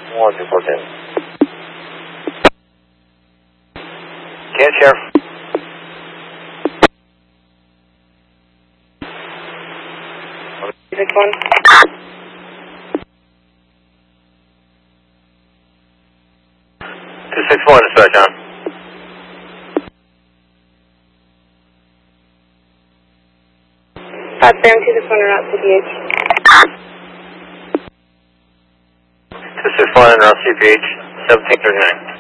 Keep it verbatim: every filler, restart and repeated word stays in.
one two four ten. Can't share. Six one. Two six one, dispatch on. Uh, Sam two six one, route C P H. Two six one, route C P H, seventeen thirty nine.